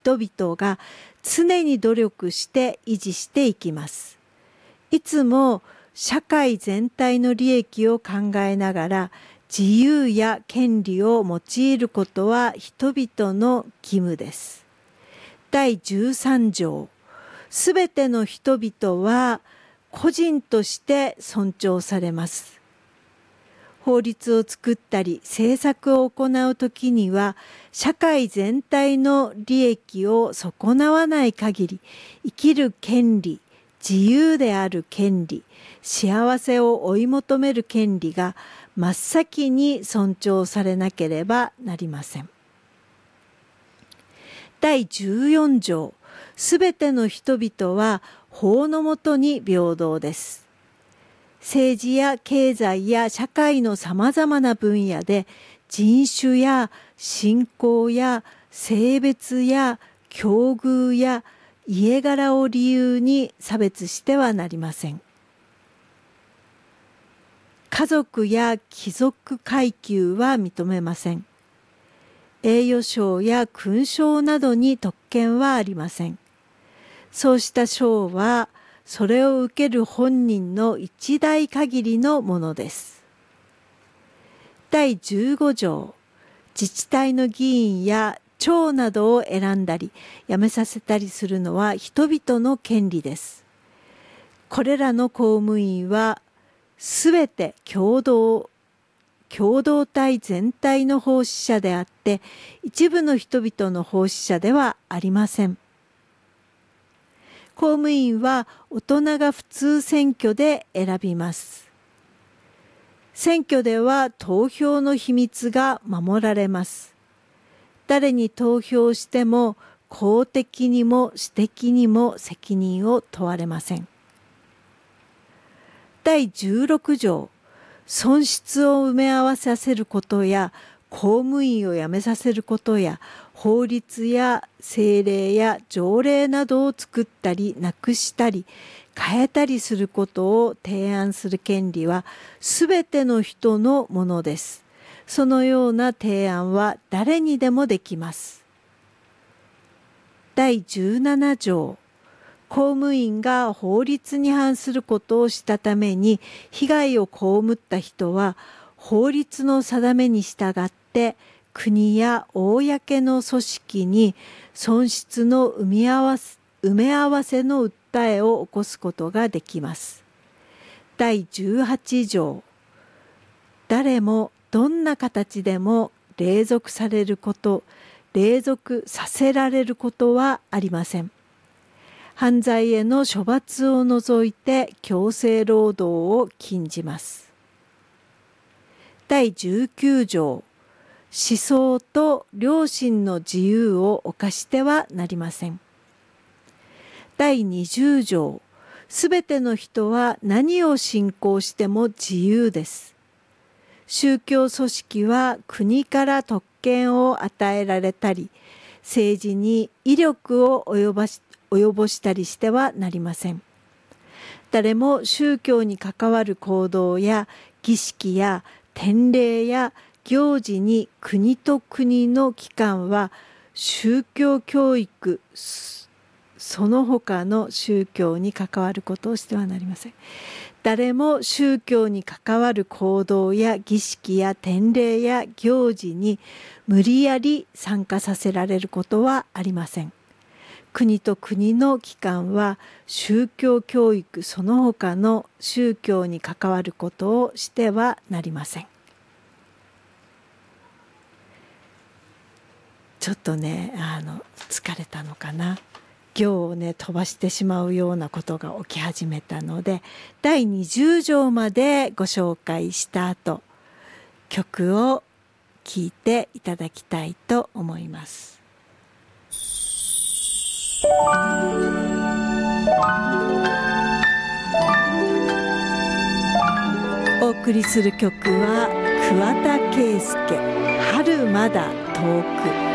人々が常に努力して維持していきます。いつも社会全体の利益を考えながら自由や権利を用いることは人々の義務です。第13条、すべての人々は個人として尊重されます。法律を作ったり政策を行うときには社会全体の利益を損なわない限り生きる権利、自由である権利、幸せを追い求める権利が真っ先に尊重されなければなりません。第14条、すべての人々は法のもとに平等です。政治や経済や社会のさまざまな分野で人種や信仰や性別や境遇や家柄を理由に差別してはなりません。家族や貴族階級は認めません。栄誉賞や勲章などに特権はありません。そうした賞はそれを受ける本人の一代限りのものです。第15条、自治体の議員や長などを選んだり辞めさせたりするのは人々の権利です。これらの公務員はすべて共同体全体の奉仕者であって一部の人々の奉仕者ではありません。公務員は大人が普通選挙で選びます。選挙では投票の秘密が守られます。誰に投票しても公的にも私的にも責任を問われません。第16条、損失を埋め合わさせることや公務員を辞めさせることや法律や政令や条例などを作ったりなくしたり変えたりすることを提案する権利はすべての人のものです。そのような提案は誰にでもできます。第17条、公務員が法律に反することをしたために被害を被った人は法律の定めに従って国や公の組織に損失の埋め合わせの訴えを起こすことができます。第18条、誰もどんな形でも隷属させられることはありません。犯罪への処罰を除いて強制労働を禁じます。第19条、思想と良心の自由を侵してはなりません。第20条、すべての人は何を信仰しても自由です。宗教組織は国から特権を与えられたり、政治に威力を及ぼしたりしてはなりません。誰も宗教に関わる行動や儀式や典礼や行事に国と国の機関は宗教教育その他の宗教に関わることをしてはなりません。誰も宗教に関わる行動や儀式や典礼や行事に無理やり参加させられることはありません。国と国の機関は宗教教育その他の宗教に関わることをしてはなりません。ちょっとね疲れたのかな、行をね飛ばしてしまうようなことが起き始めたので、第20条までご紹介した後、曲を聴いていただきたいと思います。お送りする曲は桑田佳祐、春まだ遠く。